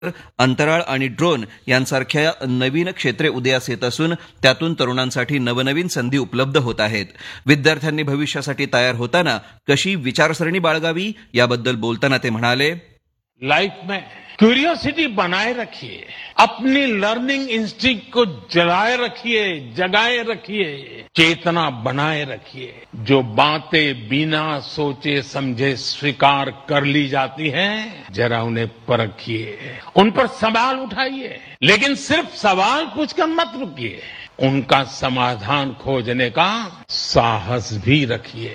अंतराळ आणि ड्रोन यांसारख्या नवीन क्षेत्रे उदयास येत असून त्यातून तरुणांसाठी नवनवीन संधी उपलब्ध होत आहेत. विद्यार्थ्यांनी भविष्यासाठी तयार होताना कशी विचारसरणी बाळगावी याबद्दल बोलताना ते म्हणाले, लाइफ में क्यूरियोसिटी बनाए रखिए, अपनी लर्निंग इंस्टिंक्ट को जगाए रखिए, चेतना बनाए रखिए. जो बातें बिना सोचे समझे स्वीकार कर ली जाती हैं, जरा उन्हें परखिए, उन पर सवाल उठाइए, लेकिन सिर्फ सवाल पूछकर मत रुकिए, उनका समाधान खोजने का साहस भी रखिए.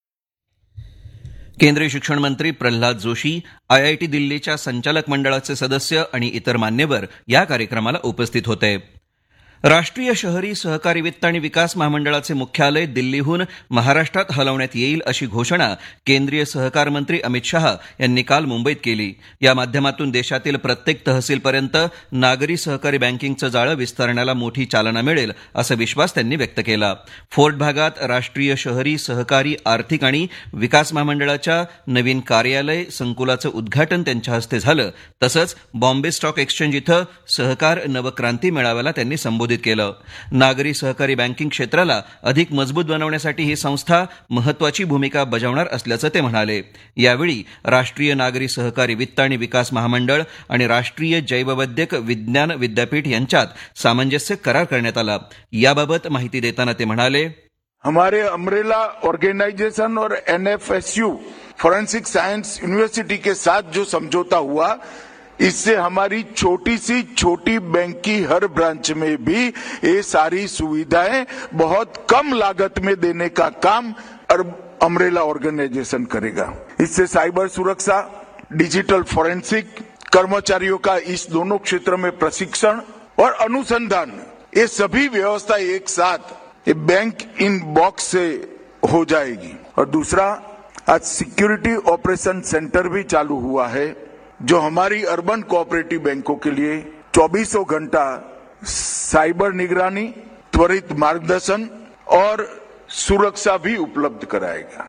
केंद्रीय शिक्षण मंत्री प्रल्हाद जोशी, IIT दिल्लीच्या संचालक मंडळाचे सदस्य आणि इतर मान्यवर या कार्यक्रमाला उपस्थित होते. राष्ट्रीय शहरी सहकारी वित्त आणि विकास महामंडळाचे मुख्यालय दिल्लीहून महाराष्ट्रात हलवण्यात येईल अशी घोषणा केंद्रीय सहकार मंत्री अमित शहा यांनी काल मुंबईत केली. या माध्यमातून देशातील प्रत्येक तहसीलपर्यंत नागरी सहकारी बँकिंगचं जाळं विस्तारण्याला मोठी चालना मिळेल असा विश्वास त्यांनी व्यक्त केला. फोर्ट भागात राष्ट्रीय शहरी सहकारी आर्थिक आणि विकास महामंडळाच्या नवीन कार्यालय संकुलाचं उद्घाटन त्यांच्या हस्ते झालं. तसंच बॉम्बे स्टॉक एक्सचेंज इथं सहकार नवक्रांती मेळाव्याला त्यांनी संबोधित केलं. नागरी सहकारी बँकिंग क्षेत्राला अधिक मजबूत बनवण्यासाठी ही संस्था महत्वाची भूमिका बजावणार असल्याचं ते म्हणाले. यावेळी राष्ट्रीय नागरी सहकारी वित्त आणि विकास महामंडळ आणि राष्ट्रीय जैववैद्यक विज्ञान विद्यापीठ यांच्यात सामंजस्य करार करण्यात आला. याबाबत माहिती देताना ते म्हणाले, हमारे अम्ब्रेला ऑर्गेनाइजेशन और NFSU फॉरेंसिक साइंस यूनिवर्सिटी के साथ जो समझौता हुआ, इससे हमारी छोटी सी छोटी बैंक की हर ब्रांच में भी ये सारी सुविधाएं बहुत कम लागत में देने का काम अम्ब्रेला ऑर्गेनाइजेशन करेगा. इससे साइबर सुरक्षा, डिजिटल फॉरेंसिक, कर्मचारियों का इस दोनों क्षेत्र में प्रशिक्षण और अनुसंधान, ये सभी व्यवस्था एक साथ ये बैंक इन बॉक्स से हो जाएगी. और दूसरा, आज सिक्योरिटी ऑपरेशन सेंटर भी चालू हुआ है, जो हमारी अर्बन कोऑपरेटिव बैंकों के लिए 24 घंटा साइबर निगरानी, त्वरित मार्गदर्शन और सुरक्षा भी उपलब्ध कराएगा.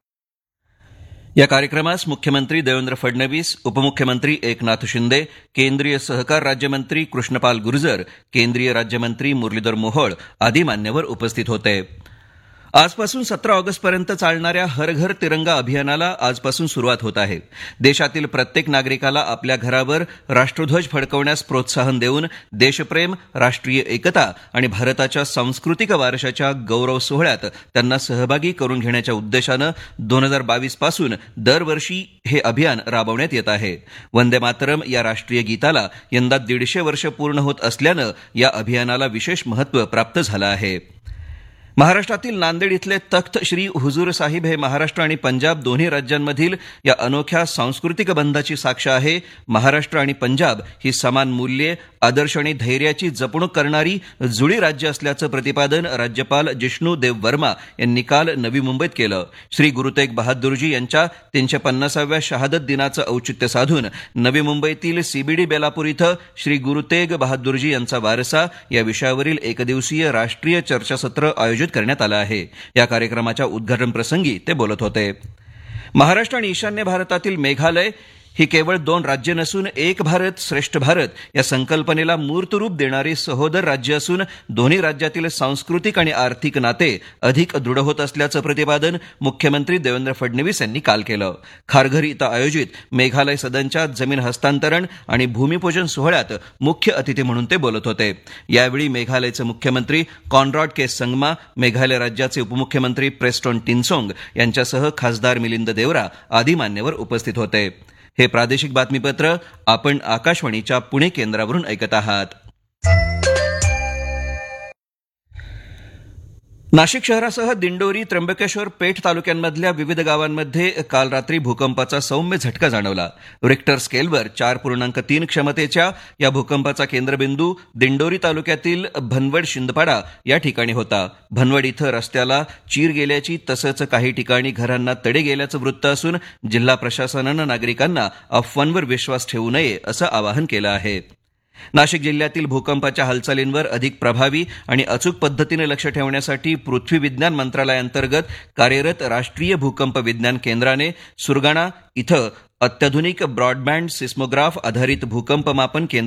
या कार्यक्रमास मुख्यमंत्री देवेंद्र फडणवीस, उपमुख्यमंत्री एकनाथ शिंदे, केंद्रीय सहकार राज्यमंत्री कृष्णपाल गुर्जर, केंद्रीय राज्यमंत्री मुरलीधर मोहोळ आदी मान्यवर उपस्थित होते. आजपासून 17 ऑगस्टपर्यंत चालणाऱ्या हर घर तिरंगा अभियानाला आजपासून सुरुवात होत आहे. देशातील प्रत्येक नागरिकाला आपल्या घरावर राष्ट्रध्वज फडकवण्यास प्रोत्साहन देऊन देशप्रेम, राष्ट्रीय एकता आणि भारताच्या सांस्कृतिक वारशाच्या गौरव सोहळ्यात त्यांना सहभागी करून घेण्याच्या उद्देशानं 2022 पासून दरवर्षी हे अभियान राबवण्यात येत आहे. वंदे मातरम या राष्ट्रीय गीताला यंदा 150 वर्ष पूर्ण होत असल्यानं या अभियानाला विशेष महत्त्व प्राप्त झालं आहे. महाराष्ट्रातील नांदेड इथले तख्त श्री हुजूर साहिब हे महाराष्ट्र आणि पंजाब दोन्ही राज्यांमधील या अनोख्या सांस्कृतिक बंधाची साक्ष आहे. महाराष्ट्र आणि पंजाब ही समान मूल्ये, आदर्श आणि धैर्याची जपणूक करणारी जुळी राज्य असल्याचं प्रतिपादन राज्यपाल जिष्णू देव वर्मा यांनी काल नवी मुंबईत केलं. श्री गुरु तेग बहादूरजी यांच्या 350व्या शहादत दिनाचं औचित्य साधून नवी मुंबईतील CBD बेलापूर इथं श्री गुरु तेग बहादूरजी यांचा वारसा या विषयावरील एकदिवसीय राष्ट्रीय चर्चासत्र आयोजित करण्यात आलं आहे. या कार्यक्रमाच्या उद्घाटन प्रसंगी ते बोलत होते. महाराष्ट्र आणि ईशान्य भारतातील मेघालय ही केवळ 2 राज्य नसून एक भारत श्रेष्ठ भारत या संकल्पनेला मूर्तरूप देणारी सहोदर राज्य असून दोन्ही राज्यातील सांस्कृतिक आणि आर्थिक नाते अधिक दृढ होत असल्याचं प्रतिपादन मुख्यमंत्री देवेंद्र फडणवीस यांनी काल केलं. खारघर इथं आयोजित मेघालय सदनच्या जमीन हस्तांतरण आणि भूमिपूजन सोहळ्यात मुख्य अतिथी म्हणून ते बोलत होते. यावेळी मेघालयचे मुख्यमंत्री कॉनरॉड के संगमा, मेघालय राज्याचे उपमुख्यमंत्री प्रेस्टोन टिनसोंग यांच्यासह खासदार मिलिंद देवरा आदी मान्यवर उपस्थित होते. हे प्रादेशिक बातमीपत्र आपण आकाशवाणीच्या पुणे केंद्रावरून ऐकत आहात. नाशिक शहरासह दिंडोरी, त्र्यंबकेश्वर, पेठ तालुक्यांमधल्या विविध गावांमध्ये काल रात्री भूकंपाचा सौम्य झटका जाणवला. रिक्टर स्केलवर 4.3 क्षमतेच्या या भूकंपाचा केंद्रबिंदू दिंडोरी तालुक्यातील भनवड शिंदपाडा या ठिकाणी होता. भनवड इथं रस्त्याला चीर गेल्याची तसंच काही ठिकाणी घरांना तडे गेल्याचं वृत्त असून जिल्हा प्रशासनानं नागरिकांना अफवांवर विश्वास ठेवू नये असं आवाहन केलं आहे. नाशिक जिल्ह्यातील भूकंपाच्या हालचालींवर अधिक प्रभावी आणि अचूक पद्धतीने लक्ष ठेवण्यासाठी पृथ्वी विज्ञान मंत्रालयाअंतर्गत कार्यरत राष्ट्रीय भूकंप विज्ञान केंद्राने सुरगाणा इथं अत्याधुनिक ब्रॉडबँड सिस्मोग्राफ आधारित भूकंप मापन केंद्र